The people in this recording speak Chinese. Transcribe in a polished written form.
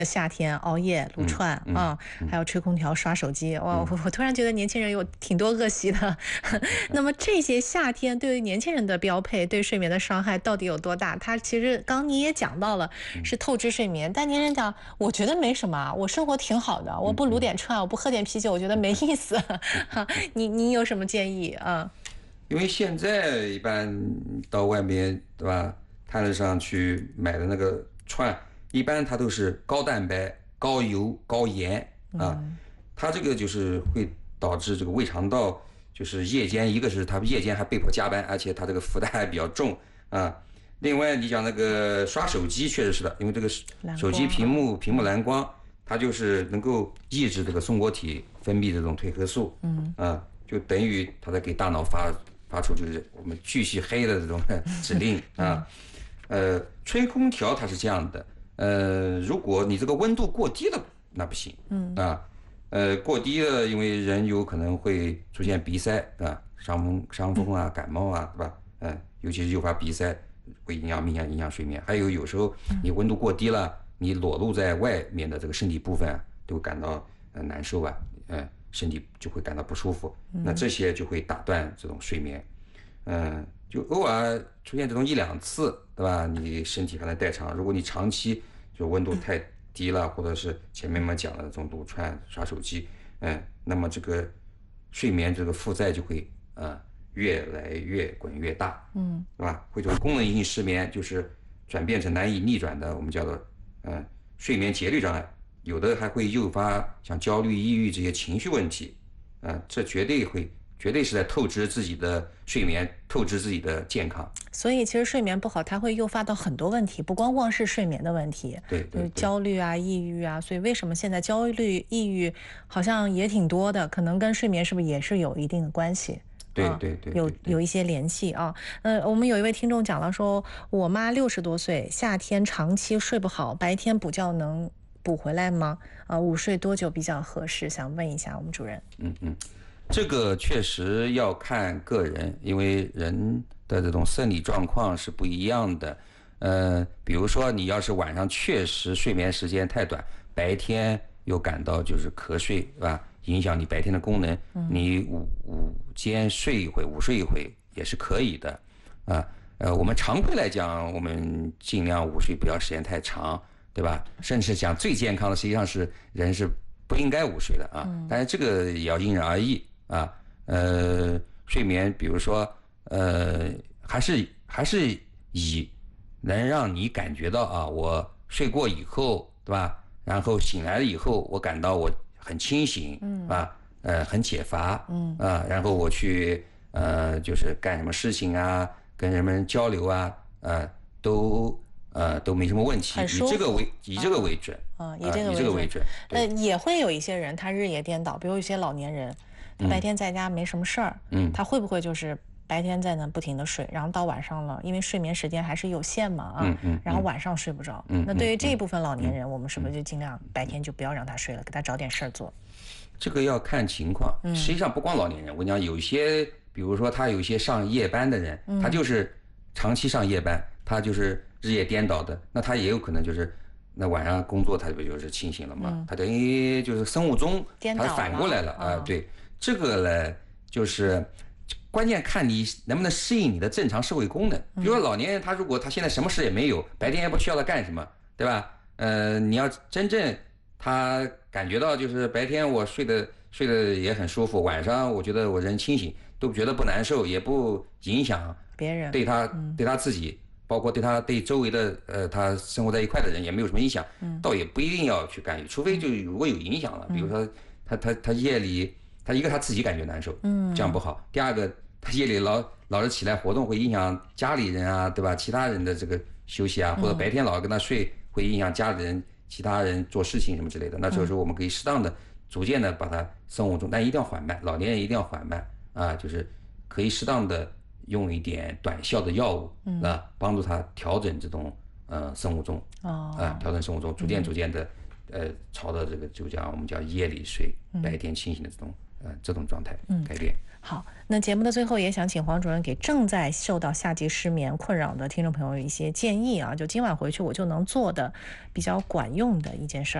夏天熬夜撸串啊，还有吹空调、刷手机。哇，我突然觉得年轻人有挺多恶习的。那么这些夏天对于年轻人的标配，对睡眠的伤害到底有多大？他其实刚你也讲到了，是透支睡眠。但年轻人讲，我觉得没什么，我生活挺好的，我不撸点串，我不喝点啤酒，我觉得没意思。哈，你有什么建议啊？ 因为现在一般到外面对吧，摊子上去买的那个串，一般它都是高蛋白、高油、高盐啊，它这个就是会导致这个胃肠道就是夜间，一个是它夜间还被迫加班，而且它这个负担还比较重啊。另外，你讲那个刷手机，确实是的，因为这个手机屏幕蓝光，它就是能够抑制这个松果体分泌的这种褪黑素，就等于它在给大脑发出就是我们继续黑的这种指令啊。吹空调它是这样的，如果你这个温度过低了，那不行，过低了，因为人有可能会出现鼻塞啊，伤风啊，感冒啊，对吧？尤其是诱发鼻塞，会影响睡眠。还有时候你温度过低了，你裸露在外面的这个身体部分都会感到难受啊，身体就会感到不舒服，那这些就会打断这种睡眠，就偶尔出现这种1-2次，对吧？你身体还能代偿。如果你长期就温度太低了，或者是前面我们讲的这种撸串、刷手机，那么这个睡眠这个负债就会越来越滚越大，对吧？会从功能性失眠就是转变成难以逆转的，我们叫做睡眠节律障碍。有的还会诱发像焦虑、抑郁这些情绪问题，这绝对是在透支自己的睡眠，透支自己的健康。 所以其实睡眠不好，它会诱发到很多问题，不光光是睡眠的问题， 对， 焦虑啊、抑郁啊。所以为什么现在焦虑、抑郁好像也挺多的，可能跟睡眠是不是也是有一定的关系？ 对， 有一些联系啊。我们有一位听众讲了说，我妈60多岁，夏天长期睡不好，白天补觉能补回来吗？午睡多久比较合适？想问一下我们主任。 这个确实要看个人，因为人的这种生理状况是不一样的。比如说你要是晚上确实睡眠时间太短，白天又感到就是瞌睡，是吧？影响你白天的功能，你午间睡一会，午睡一会也是可以的啊。我们常规来讲，我们尽量午睡不要时间太长，对吧？甚至讲最健康的，实际上是人是不应该午睡的啊。但是这个也要因人而异啊。睡眠，比如说还是以能让你感觉到啊，我睡过以后，对吧？然后醒来了以后，我感到我很清醒，很解乏，然后我去就是干什么事情啊，跟人们交流啊，都没什么问题，以这个为准， 以这个为准。也会有一些人他日夜颠倒，比如一些老年人，他白天在家没什么事儿，他会不会就是白天在那不停的睡，然后到晚上了，因为睡眠时间还是有限嘛然后晚上睡不着。那对于这一部分老年人，我们是不是就尽量白天就不要让他睡了，给他找点事儿做？ 这个要看情况，实际上不光老年人，我跟你讲，有一些，比如说他有一些上夜班的人，他就是长期上夜班，他就是日夜颠倒的，那他也有可能就是那晚上工作他不就是清醒了吗？他等于就是生物钟他反过来了啊。对，这个呢就是关键看你能不能适应你的正常社会功能。比如说老年人，他如果他现在什么事也没有，白天也不需要他干什么，对吧？你要真正他感觉到就是白天我睡得也很舒服，晚上我觉得我人清醒，都觉得不难受，也不影响别人， 对他自己，包括对周围的他生活在一块的人也没有什么影响，倒也不一定要去干预，除非就如果有影响了，比如说他夜里他一个他自己感觉难受，这样不好；第二个他夜里老是起来活动，会影响家里人啊，对吧？其他人的这个休息啊，或者白天老跟他睡，会影响家里人。其他人做事情什么之类的，那这个时候我们可以适当的、逐渐的把它生物钟，但一定要缓慢，老年人一定要缓慢啊，就是可以适当的用一点短效的药物帮助他调整这种生物钟调整生物钟，逐渐的朝着这个我们叫夜里睡、白天清醒的这种状态改变。 好，那节目的最后也想请黄主任给正在受到夏季失眠困扰的听众朋友一些建议啊，就今晚回去我就能做的比较管用的一件事儿。